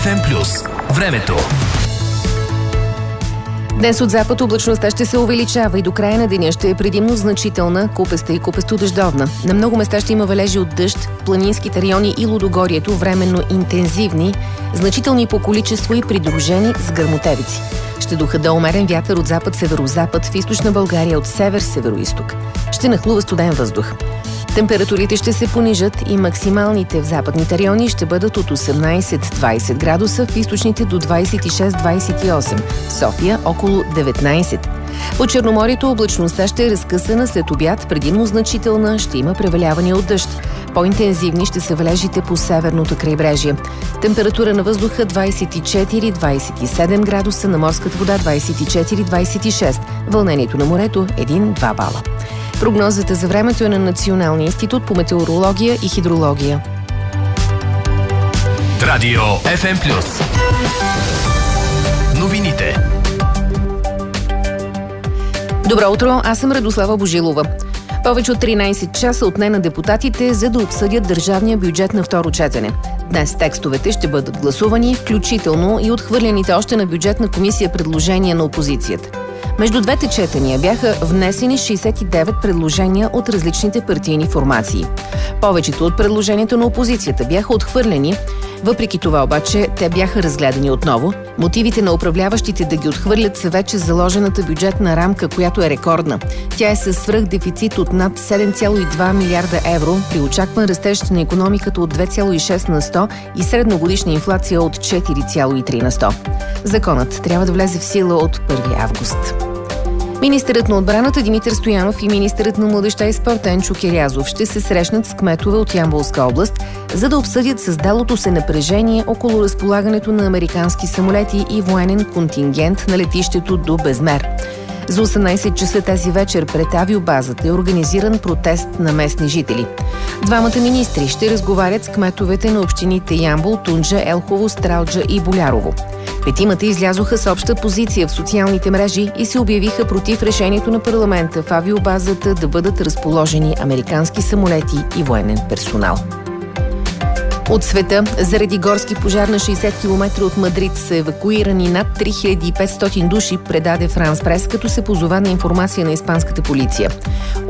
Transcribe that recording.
FM+. Времето. Днес от запад облачността ще се увеличава и до края на деня ще е предимно значителна, купеста и купесто-дъждовна. На много места ще има валежи от дъжд, в планинските райони и лудогорието временно интензивни, значителни по количество и придружени с гръмотевици. Ще духа умерен вятър от запад-северозапад, в източна България от север-североизток. Ще нахлува студен въздух. Температурите ще се понижат и максималните в западните райони ще бъдат от 18-20 градуса, в източните до 26-28, в София около 19. По Черноморието облачността ще е разкъсана след обяд, предимно значителна, ще има преваляване от дъжд. По-интензивни ще са валежите по северното крайбрежие. Температура на въздуха 24-27 градуса, на морската вода 24-26, вълнението на морето 1-2 бала. Прогнозата за времето е на Националния институт по метеорология и хидрология. Радио FM+. Новините. Добро утро, аз съм Радослава Божилова. Повече от 13 часа отне на депутатите, за да обсъдят държавния бюджет на второ четене. Днес текстовете ще бъдат гласувани, включително и отхвърлените още на бюджетна комисия предложения на опозицията. Между двете четения бяха внесени 69 предложения от различните партийни формации. Повечето от предложенията на опозицията бяха отхвърлени. Въпреки това обаче те бяха разгледани отново. Мотивите на управляващите да ги отхвърлят са вече заложената бюджетна рамка, която е рекордна. Тя е със свръхдефицит от над 7,2 милиарда евро, при очакван растеж на икономиката от 2,6 на 100 и средногодишна инфлация от 4,3 на 100. Законът трябва да влезе в сила от 1 август. Министърът на отбраната Димитър Стоянов и министърът на младежта и спорта Енчо Кирязов ще се срещнат с кметове от Ямболска област, за да обсъдят създалото се напрежение около разполагането на американски самолети и военен контингент на летището до Безмер. За 18 часа тази вечер пред авиобазата е организиран протест на местни жители. Двамата министри ще разговарят с кметовете на общините Ямбол, Тунджа, Елхово, Стралджа и Болярово. Петимата излязоха с обща позиция в социалните мрежи и се обявиха против решението на парламента в авиобазата да бъдат разположени американски самолети и военен персонал. От света, заради горски пожар на 60 км от Мадрид са евакуирани над 3500 души, предаде Франс Прес, като се позова на информация на испанската полиция.